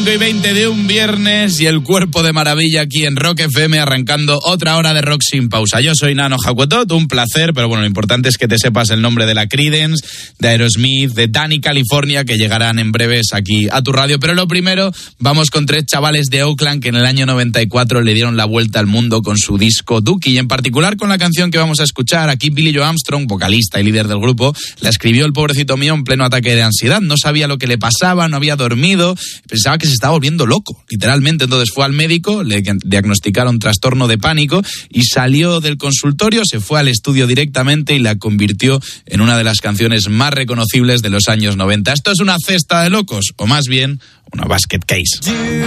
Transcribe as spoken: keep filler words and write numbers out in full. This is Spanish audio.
cinco y veinte de un viernes y el cuerpo de maravilla aquí en Rock F M, arrancando otra hora de rock sin pausa. Yo soy Nano Jacotot, un placer, pero bueno, lo importante es que te sepas el nombre de la Creedence, de Aerosmith, de Danny California, que llegarán en breves aquí a tu radio. Pero lo primero, vamos con tres chavales de Oakland que en el año noventa y cuatro le dieron la vuelta al mundo con su disco Dookie, y en particular con la canción que vamos a escuchar. Aquí Billy Joe Armstrong, vocalista y líder del grupo, la escribió el pobrecito mío en pleno ataque de ansiedad. No sabía lo que le pasaba, no había dormido, pensaba que se estaba volviendo loco, literalmente. Entonces fue al médico, le diagnosticaron trastorno de pánico y salió del consultorio, se fue al estudio directamente y la convirtió en una de las canciones más reconocibles de los años noventa. Esto es una cesta de locos, o más bien una basket case.